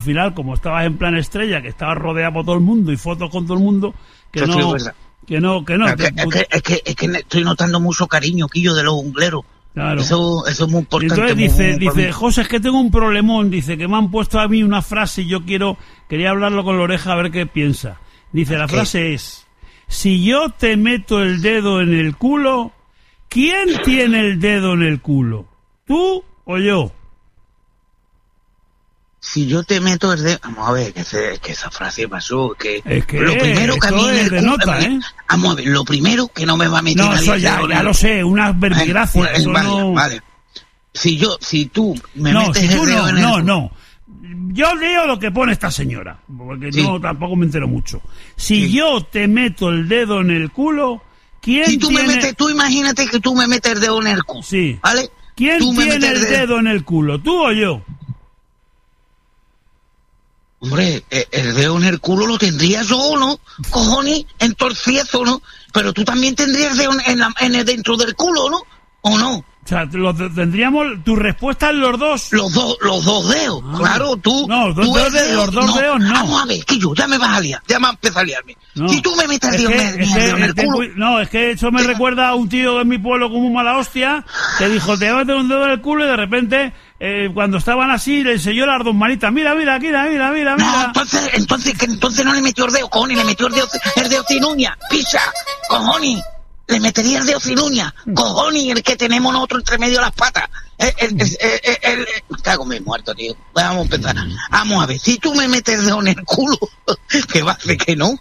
final, como estabas en plan estrella, que estabas rodeado por todo el mundo y fotos con todo el mundo, que Eso no... sí es verdad. Que no. Es que estoy notando mucho cariño, Quillo, de los ungleros. Claro. Eso es muy Y importante. entonces dice, José, es que tengo un problemón, dice que me han puesto a mí una frase y yo quería hablarlo con la oreja a ver qué piensa. Dice, la frase es, si yo te meto el dedo en el culo, ¿quién tiene el dedo en el culo? ¿Tú o yo? Si yo te meto el dedo... Vamos a ver, que esa frase pasó, Es que lo primero que a mí en el culo... nota, ¿eh? Vamos a ver, lo primero que no me va a meter... No, eso ya lo sé, una verbigracia. Vale. Si tú me metes el dedo en el... No. Yo leo lo que pone esta señora, porque Sí. no tampoco me entero mucho. Si yo te meto el dedo en el culo, ¿quién Si tú tiene... me metes... Tú imagínate que tú me metes el dedo en el culo. Sí. ¿Vale? ¿Quién Tú me tiene metes el dedo en el culo, tú o yo? Hombre, el dedo en el culo lo tendría yo, ¿no? Cojones, entorciezo, ¿no? Pero tú también tendrías dedo dentro del culo, ¿no? ¿O no? O sea, tendríamos tu respuesta en los dos. Los dos dedos, claro, tú... No, tú los dos dedos no. Vamos a ver, que yo ya me vas a liar, ya me vas a empezar a liarme. No. Si tú me metes el dedo en el culo... No, es que eso me recuerda a un tío en mi pueblo como un mala hostia, que dijo, te voy a meter un dedo en el culo y de repente, cuando estaban así, le enseñó las dos manitas, mira. No, entonces no le metió el dedo, cojones, le metió el dedo sin uña, pisa, cojones. Le metería el dedo sin uña, cojones, el que tenemos nosotros entre medio de las patas. Me cago en mi muerto, tío. Vamos a empezar. Vamos a ver, si tú me metes el dedo en el culo, que va a ser que no.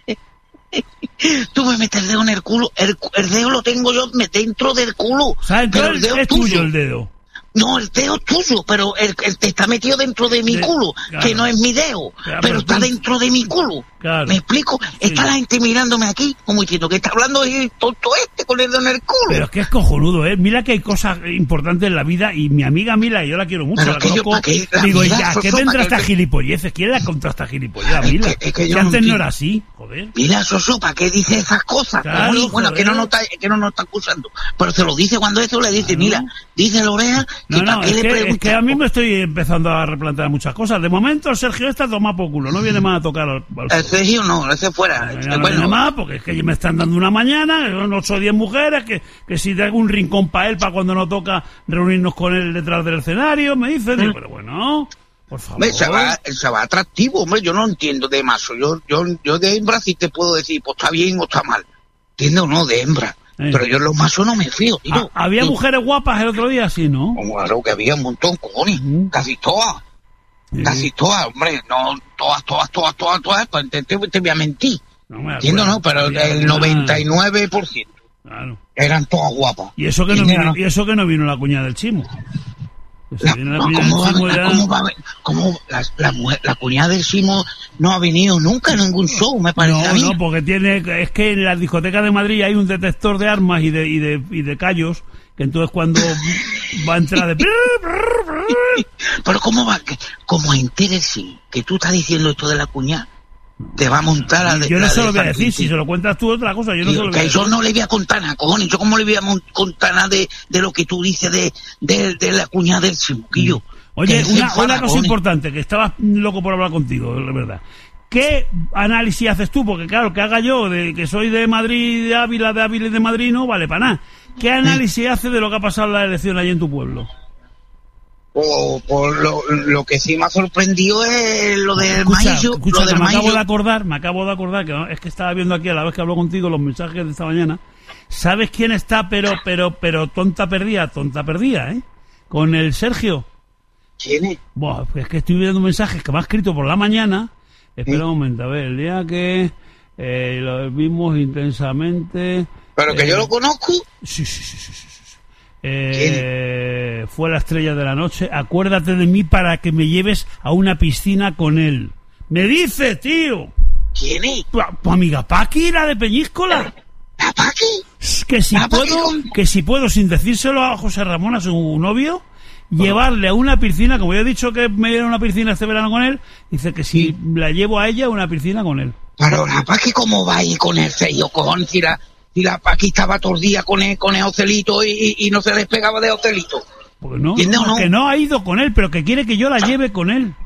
Tú me metes el dedo en el culo, el dedo lo tengo yo dentro del culo. O sea, pero el dedo es tuyo el dedo. No, el dedo es tuyo, pero el te está metido dentro de mi culo, claro. que no es mi dedo, Claro, pero está dentro de mi culo. Claro. ¿Me explico? Sí. Está la gente mirándome aquí, como diciendo que está hablando el tonto con el dedo en el culo. Pero es que es cojonudo, ¿eh? Mira que hay cosas importantes en la vida y mi amiga Mila, yo la quiero mucho, Pero la que yo, conozco. ¿para qué? La Digo, vida, ¿a qué Soso, vendrá ¿para esta qué? gilipolleces? ¿Quién la contra esta gilipolleces, Mila? Es que yo Si no antes no entiendo. era así, joder. Mira, Soso, ¿para qué dice esas cosas? Claro, Uy, bueno, joder. que no nos está acusando. Pero se lo dice cuando eso le dice, mira, dice la oreja, que No, para qué es le que pregunta. a mí me estoy empezando a replantear muchas cosas. De momento, el Sergio está toma por culo, no viene más a tocar al El Sergio no, ese fuera. Ya no viene más, porque es que me están dando una mañana, 8 o 10 mujeres, que si tengo un rincón para él, para cuando no toca reunirnos con él detrás del escenario, me dicen, digo, pero bueno, por favor. El chaval atractivo, hombre, yo no entiendo de mazo. Yo de hembra sí te puedo decir, pues está bien o está mal. ¿Entiendes o no? De hembra. Pero yo en los mazos no me fío, tío. ¿Había mujeres guapas el otro día? Sí, ¿no? Claro que había un montón, cojones. Casi todas. Casi todas, hombre. No, todas. Pues te voy a mentir. No me Entiendo, acuerdo. ¿no? Pero el 99%. Claro. Eran todas guapas. Y eso que no vino la cuñada del Chimo. La cuñada del Simo no ha venido nunca a ningún show, me parece a mí. No, porque es que en la discoteca de Madrid hay un detector de armas y de callos, que entonces cuando va a entrar de... Pero ¿cómo va? Como entérese que tú estás diciendo esto de la cuñada, te va a montar a... Yo no se lo voy a decir, si se lo cuentas tú otra cosa, yo no se lo voy a decir. Yo no le voy a contar nada, cojones. Yo cómo le voy a contar nada de lo que tú dices de la cuñada del Simuquillo. Oye, una cosa importante, que estabas loco por hablar contigo, de verdad. ¿Qué análisis haces tú? Porque claro, que haga yo, de que soy de Madrid, de Ávila y de Madrid, no vale para nada. ¿Qué análisis haces de lo que ha pasado en la elección allí en tu pueblo? Por lo que sí me ha sorprendido es lo del maíz. Escucha, me acabo de acordar que es que estaba viendo aquí a la vez que hablo contigo los mensajes de esta mañana. ¿Sabes quién está pero tonta perdida, con el Sergio? ¿Quién es? Buah, es que estoy viendo mensajes que me ha escrito por la mañana. Espera un momento, a ver, el día que lo vimos intensamente. ¿Pero que yo lo conozco? Sí. Fue la estrella de la noche. Acuérdate de mí para que me lleves a una piscina con él. Me dice, tío. ¿Quién es? Tu amiga Paqui, la de Peñíscola. ¿La Paqui? Que si puedo, sin decírselo a José Ramón, a su novio, llevarle a una piscina, como yo he dicho que me iba a una piscina este verano con él, dice que si la llevo a ella a una piscina con él. Pero la Paqui, ¿cómo va a ir con el sello, cojón? Si la Paqui estaba todo el día con el Ocelito y no se despegaba de Ocelito. Porque no ha ido con él, pero que quiere que yo la lleve con él.